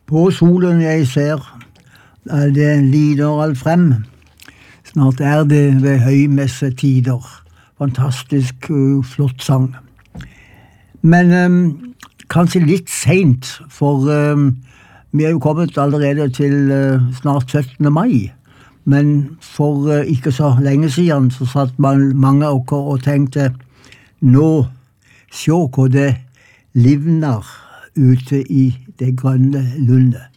På solen jeg ser, det lider alt frem. Snart det ved høymessetider. Fantastisk flott sang. Men kanskje litt sent, for vi jo kommet allerede til snart 17. mai. Men for ikke så lenge siden så satt mange av oss og tenkte nå, se hva det livner ute i det grønne lundet.